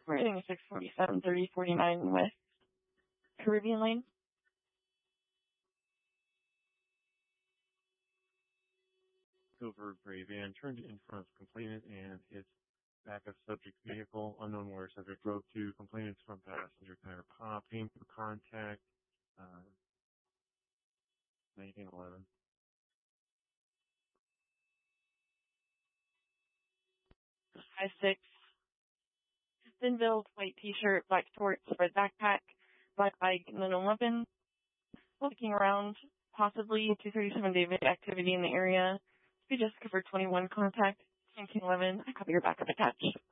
Rating 647, 3049 West Caribbean Lane. Silver gray van turned in front of complainant and hit back of subject vehicle. Unknown where subject drove to. Complainant's front passenger tire pop. Came through contact. 1911. High 6. Thin build, white t-shirt, black shorts, red backpack, black bike, 911. Looking around, possibly 237 David activity in the area. Speed just covered 21 contact, 1911. I copy your back of attached.